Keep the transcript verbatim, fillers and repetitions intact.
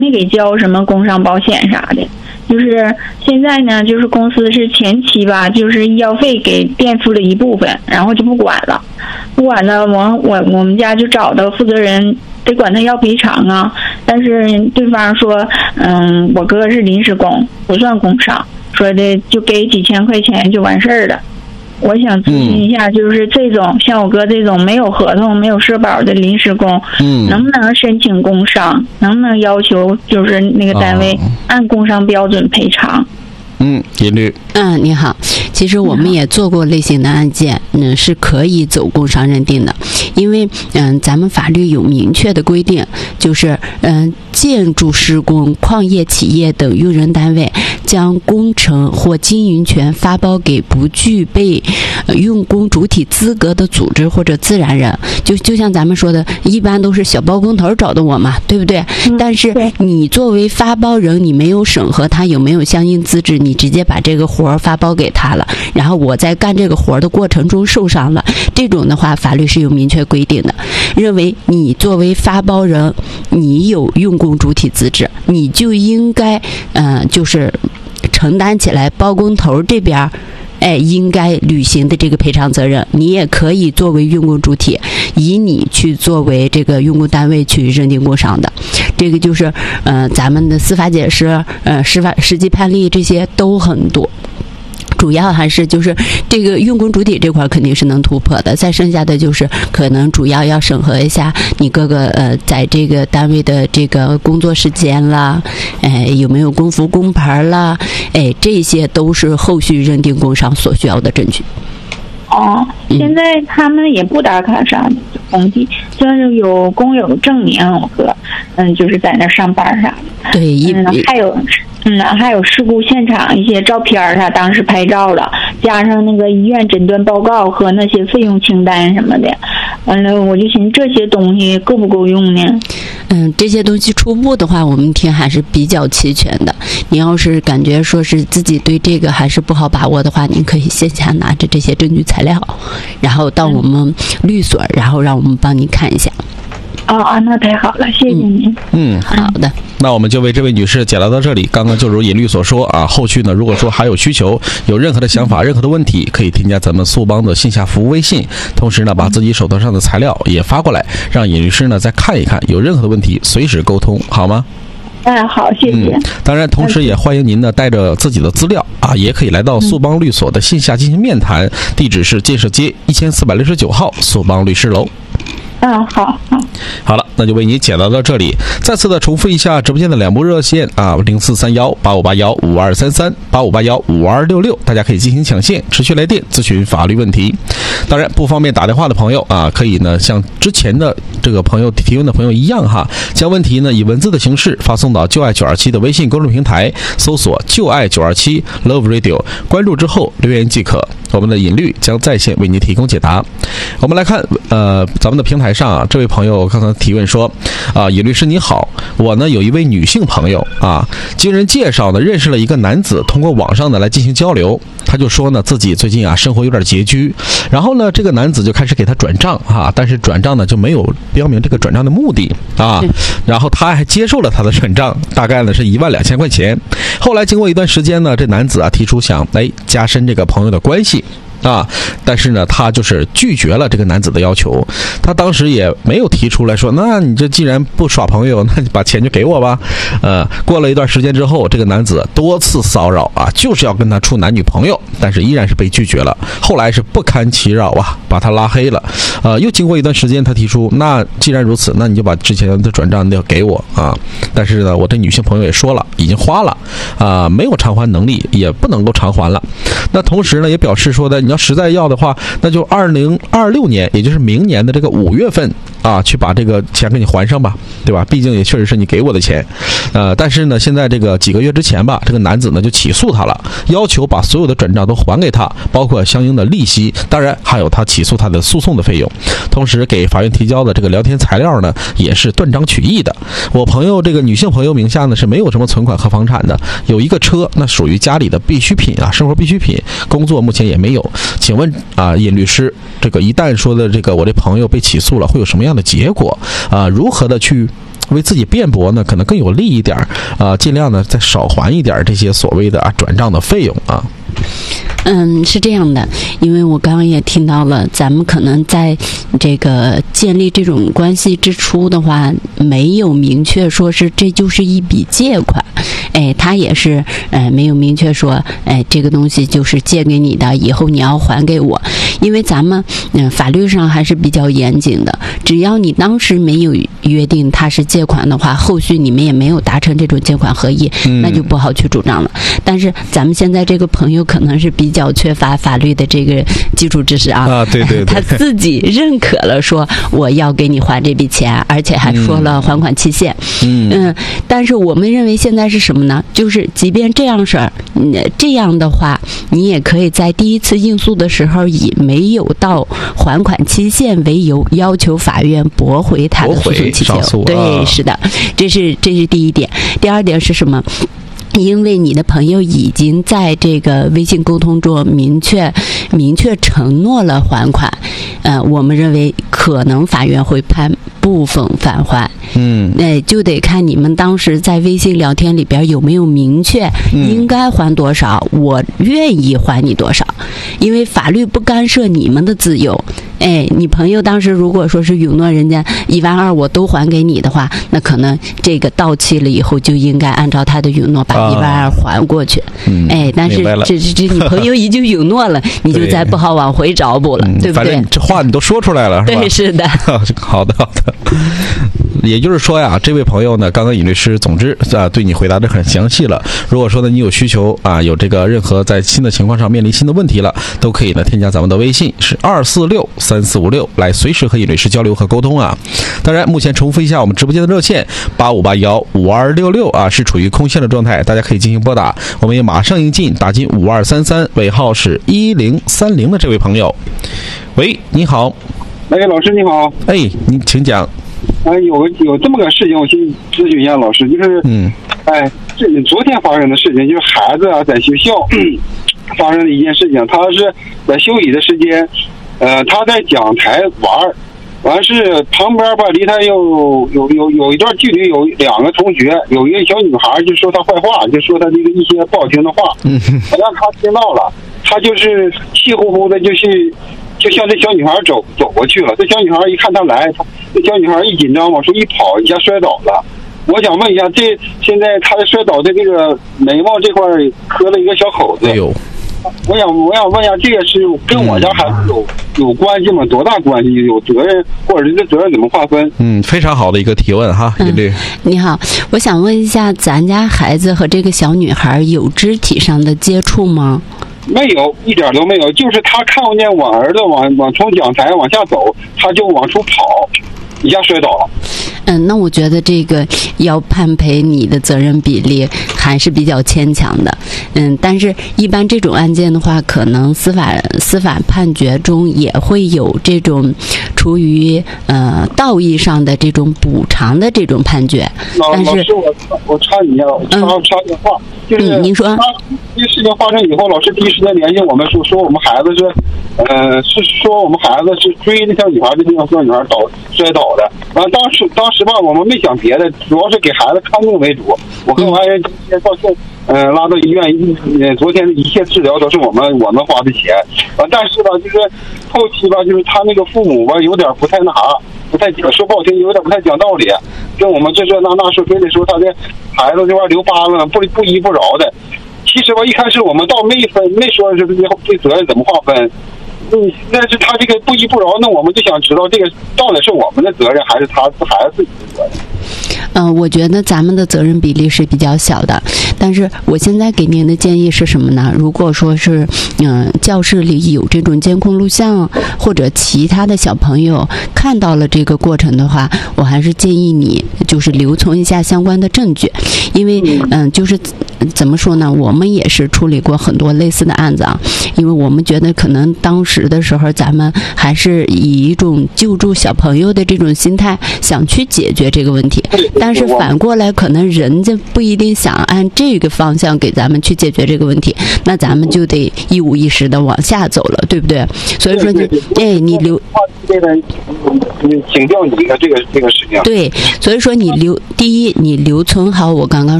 没给交什么工伤保险啥的。就是现在呢，就是公司是前期吧，就是医药费给垫付了一部分，然后就不管了，不管了，我我我们家就找到负责人，得管他要赔偿啊。但是对方说，嗯，我哥是临时工，不算工伤，说的就给几千块钱就完事儿了。我想咨询一下，就是这种、嗯、像我哥这种没有合同、没有社保的临时工，嗯，能不能申请工伤？能不能要求就是那个单位按工伤标准赔偿？ 嗯，叶律。 嗯，你好。其实我们也做过类型的案件，嗯，是可以走工伤认定的，因为嗯，咱们法律有明确的规定，就是嗯，建筑施工、矿业企业等用人单位将工程或经营权发包给不具备、呃、用工主体资格的组织或者自然人，就就像咱们说的，一般都是小包工头找的我嘛，对不对？嗯、但是你作为发包人，你没有审核他有没有相应资质，你直接把这个活儿发包给他了，然后我在干这个活儿的过程中受伤了，这种的话法律是有明确规定的，认为你作为发包人，你有用工主体资质，你就应该呃就是承担起来包工头这边哎应该履行的这个赔偿责任。你也可以作为用工主体，以你去作为这个用工单位去认定工伤的。这个就是呃咱们的司法解释、呃司法实际判例这些都很多。主要还是就是这个用工主体这块肯定是能突破的，再剩下的就是可能主要要审核一下你各个呃在这个单位的这个工作时间啦，哎有没有工服工牌啦，哎这些都是后续认定工伤所需要的证据。 哦，现在他们也不打卡啥的工地，就是有工友证明我哥，嗯，就是在那上班啥的。 对， 嗯，还有。嗯，还有事故现场一些照片，他当时拍照了，加上那个医院诊断报告和那些费用清单什么的，完了我就寻思这些东西够不够用呢？ 嗯，这些东西初步的话，我们听还是比较齐全的。你要是感觉说是自己对这个还是不好把握的话，您可以线下拿着这些证据材料，然后到我们律所，然后让我们帮你看一下。 哦啊，那太好了，谢谢您。 嗯， 好的。 那我们就为这位女士解答到这里。刚刚就如尹律所说啊，后续呢，如果说还有需求，有任何的想法、任何的问题，可以添加咱们速帮的线下服务微信，同时呢，把自己手头上的材料也发过来，让尹律师呢再看一看，有任何的问题随时沟通，好吗？ 哎，好，谢谢。 嗯、当然，同时也欢迎您呢带着自己的资料啊，也可以来到速帮律所的线下进行面谈，地址是建设街一千四百六十九号速帮律师楼。 嗯，好好好了，那就为你解答到这里。再次的重复一下直播间的两部热线啊，零四三幺八五八幺五二三三八五八幺五二六六，大家可以进行抢线，持续来电咨询法律问题。当然，不方便打电话的朋友啊，可以呢像之前的这个朋友提问的朋友一样哈，将问题呢以文字的形式发送到就爱九二七的微信公众平台，搜索就爱九二七 Love Radio， 关注之后留言即可。我们的尹律将在线为您提供解答。我们来看，呃，咱们的平台上啊，这位朋友刚才提问说，啊，尹律师你好，我呢有一位女性朋友啊，经人介绍呢认识了一个男子，通过网上呢来进行交流。他就说呢自己最近啊生活有点拮据，然后呢这个男子就开始给他转账哈、啊，但是转账呢就没有标明这个转账的目的啊，然后他还接受了他的转账，大概呢是一万两千块钱。后来经过一段时间呢，这男子啊提出想哎加深这个朋友的关系。啊，但是呢，他就是拒绝了这个男子的要求。他当时也没有提出来说，那你这既然不耍朋友，那你把钱就给我吧。呃，过了一段时间之后，这个男子多次骚扰啊，就是要跟他处男女朋友，但是依然是被拒绝了。后来是不堪其扰啊，把他拉黑了。呃，又经过一段时间，他提出，那既然如此，那你就把之前的转账要给我啊。但是呢，我这女性朋友也说了，已经花了啊、呃，没有偿还能力，也不能够偿还了。那同时呢，也表示说的，你要实在要的话，那就二零二六年，也就是明年的这个五月份啊，去把这个钱给你还上吧，对吧？毕竟也确实是你给我的钱，呃，但是呢，现在这个几个月之前吧，这个男子呢就起诉他了，要求把所有的转账都还给他，包括相应的利息，当然还有他起诉他的诉讼的费用，同时给法院提交的这个聊天材料呢，也是断章取义的。我朋友这个女性朋友名下呢是没有什么存款和房产的，有一个车，那属于家里的必需品啊，生活必需品，工作目前也没有。请问啊，尹律师，这个一旦说的这个我这朋友被起诉了，会有什么样的结果啊？如何的去为自己辩驳呢，可能更有利一点啊、呃，尽量呢再少还一点这些所谓的啊转账的费用啊。 嗯，是这样的，因为我刚刚也听到了，咱们可能在这个建立这种关系之初的话，没有明确说是这就是一笔借款，哎，他也是呃没有明确说，哎，这个东西就是借给你的，以后你要还给我，因为咱们嗯、呃、法律上还是比较严谨的，只要你当时没有约定它是借款的话，后续你们也没有达成这种借款合议， 嗯、 那就不好去主张了。但是咱们现在这个朋友可能是比较缺乏法律的这个基础知识啊， 啊，对对对， 他自己认可了说我要给你还这笔钱，而且还说了还款期限。 嗯嗯，但是我们认为现在是什么呢？就是即便这样事儿，嗯，这样的话，你也可以在第一次应诉的时候以没有到还款期限为由，要求法院驳回他的诉讼请求。对， 啊、 是的，这是这是第一点。第二点是什么？因为你的朋友已经在这个微信沟通中明确明确承诺了还款，呃，我们认为可能法院会判部分返还。 嗯， 那、呃、就得看你们当时在微信聊天里边有没有明确应该还多少，嗯、我愿意还你多少，因为法律不干涉你们的自由。哎，你朋友当时如果说是允诺人家一万二我都还给你的话，那可能这个到期了以后就应该按照他的允诺把一万二还过去。 嗯、 哎，但是这这这你朋友已经允诺了，你就再不好往回找补了，对不对？ 反正这话你都说出来了，是吧？ 对，是的。 好的，好的。也就是说呀，这位朋友呢，刚刚尹律师总之啊对你回答的很详细了。如果说呢你有需求啊，有这个任何在新的情况上面临新的问题了，都可以呢添加咱们的微信是二四六三四五六，来随时和尹律师交流和沟通啊。当然，目前重复一下我们直播间的热线八五八幺五二六六啊，是处于空线的状态，大家可以进行拨打。我们也马上应进，打进五二三三，尾号是一零三零的这位朋友。喂，你好。 哎，老师你好。 哎，您请讲。 哎，有个有这么个事情，我先咨询一下老师，就是嗯，哎，这昨天发生的事情，就是孩子啊在学校发生的一件事情，他是在休息的时间，呃，他在讲台玩，完是旁边吧，离他有有有有一段距离，有两个同学，有一个小女孩就说他坏话，就说他这个一些不好听的话，嗯，让他听到了，他就是气呼呼的，就是就向这小女孩走走过去了。这小女孩一看他来，他这小女孩一紧张往出一跑，一下摔倒了。我想问一下，这现在他摔倒的这个眉毛这块磕了一个小口子。 哎呦， 我想我想问一下，这个是跟我家孩子有、嗯、有关系吗？多大关系？有责任，或者是这责任怎么划分？ 嗯，非常好的一个提问哈，尹律、嗯。 你好，我想问一下，咱家孩子和这个小女孩有肢体上的接触吗？ 没有，一点都没有。就是他看见我儿子往往从讲台往下走，他就往出跑，一下摔倒了。 嗯，那我觉得这个要判赔你的责任比例还是比较牵强的。嗯，但是一般这种案件的话，可能司法司法判决中也会有这种出于呃道义上的这种补偿的这种判决。但是老师，我我插你一下，插插电话，就是您说， 这事情发生以后，老师第一时间联系我们说说我们孩子是，呃，是说我们孩子是追这小女孩，这小小女孩倒摔倒的。完当时当时吧，我们没想别的，主要是给孩子看病为主。我和我爱人今天到现，呃，拉到医院，呃，昨天的一切治疗都是我们我们花的钱。完，但是吧，就是后期吧，就是他那个父母吧，有点不太那啥，不太说不好听，有点不太讲道理，跟我们这这那那说，非得说他的孩子这块留疤了，不不依不饶的。其实吧，一开始我们倒没分，没说是这这责任怎么划分。嗯，但是他这个不依不饶，那我们就想知道这个到底是我们的责任，还是他孩子自己的责任？ 嗯、呃，我觉得咱们的责任比例是比较小的，但是我现在给您的建议是什么呢？如果说是，嗯、呃，教室里有这种监控录像，或者其他的小朋友看到了这个过程的话，我还是建议你就是留存一下相关的证据，因为，嗯、呃，就是怎么说呢？我们也是处理过很多类似的案子啊，因为我们觉得可能当时的时候，咱们还是以一种救助小朋友的这种心态想去解决这个问题，但是反过来可能人家不一定想按这这个方向给咱们去解决这个问题，那咱们就得一五一十的往下走了，对不对？所以说你，哎，你留， 这个，请教你一个这个这个事情。 对，所以说你留第一，你留存好我刚刚